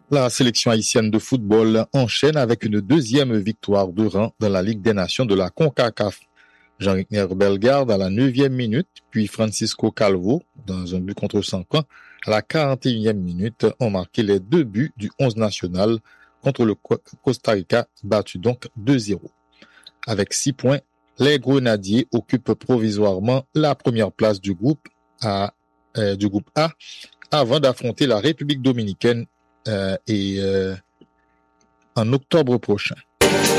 La sélection haïtienne de football enchaîne avec une deuxième victoire de rang dans la Ligue des Nations de la CONCACAF. Jean-Rigner Bellegarde à la 9e minute, puis Francisco Calvo, dans un but contre son camp, à la 41e minute, ont marqué les deux buts du 11 national contre le Costa Rica, battu donc 2-0. Avec 6 points, les Grenadiers occupent provisoirement la première place du groupe A, avant d'affronter la République dominicaine en octobre prochain.